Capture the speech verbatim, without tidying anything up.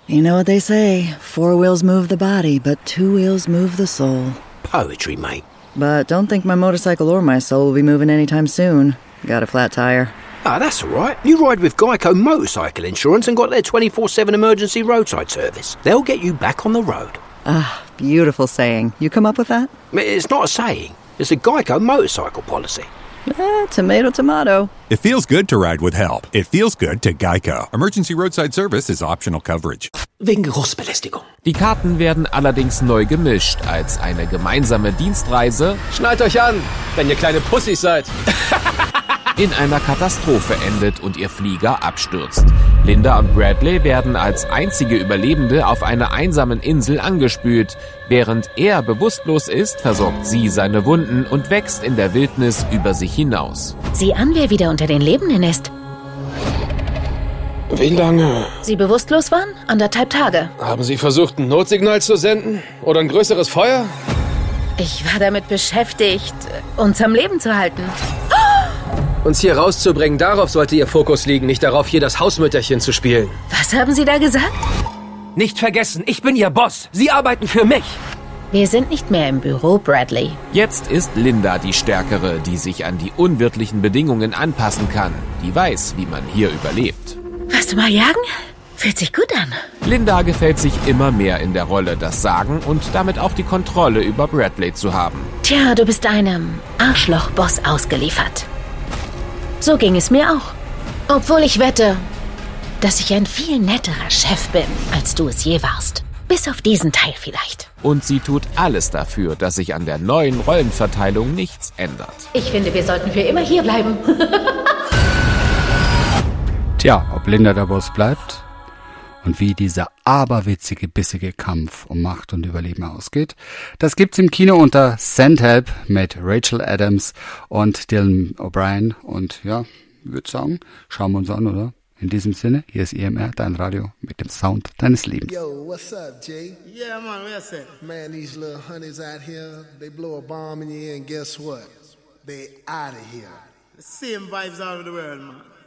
You know what they say, four wheels move the body, but two wheels move the soul. Poetry, mate. But don't think my motorcycle or my soul will be moving anytime soon. Got a flat tire. Ah, that's all right. You ride with Geico Motorcycle Insurance and got their twenty-four seven emergency roadside service. They'll get you back on the road. Ah, beautiful saying. You come up with that? It's not a saying. It's a Geico motorcycle policy. Eh, tomato, tomato. It feels good to ride with help. It feels good to Geico. Emergency roadside service is optional coverage. Wegen Geruchsbelästigung. Die Karten werden allerdings neu gemischt als eine gemeinsame Dienstreise Schnallt euch an, wenn ihr kleine Pussys seid. in einer Katastrophe endet und ihr Flieger abstürzt. Linda und Bradley werden als einzige Überlebende auf einer einsamen Insel angespült. Während er bewusstlos ist, versorgt sie seine Wunden und wächst in der Wildnis über sich hinaus. Sieh an, wer wieder unter den Lebenden ist. Wie lange? Sie bewusstlos waren? Anderthalb Tage. Haben Sie versucht, ein Notsignal zu senden? Oder ein größeres Feuer? Ich war damit beschäftigt, uns am Leben zu halten. Uns hier rauszubringen, darauf sollte Ihr Fokus liegen, nicht darauf, hier das Hausmütterchen zu spielen. Was haben Sie da gesagt? Nicht vergessen, ich bin Ihr Boss. Sie arbeiten für mich. Wir sind nicht mehr im Büro, Bradley. Jetzt ist Linda die Stärkere, die sich an die unwirtlichen Bedingungen anpassen kann. Die weiß, wie man hier überlebt. Warst du mal jagen? Fühlt sich gut an. Linda gefällt sich immer mehr in der Rolle, das Sagen und damit auch die Kontrolle über Bradley zu haben. Tja, du bist einem Arschloch-Boss ausgeliefert. So ging es mir auch. Obwohl ich wette, dass ich ein viel netterer Chef bin, als du es je warst. Bis auf diesen Teil vielleicht. Und sie tut alles dafür, dass sich an der neuen Rollenverteilung nichts ändert. Ich finde, wir sollten für immer hier bleiben. Tja, ob Linda der Boss bleibt und wie dieser aberwitzige, bissige Kampf um Macht und Überleben ausgeht, das gibt's im Kino unter Sandhelp mit Rachel Adams und Dylan O'Brien. Und ja, ich würde sagen, schauen wir uns an, oder? In diesem Sinne, hier ist I M R, dein Radio mit dem Sound deines Lebens. Yo, what's up, Jay? Yeah, man, what's that? Man, these little honeys out here, they blow a bomb in your ear and guess what? They out of here. The same vibes out of the world, man.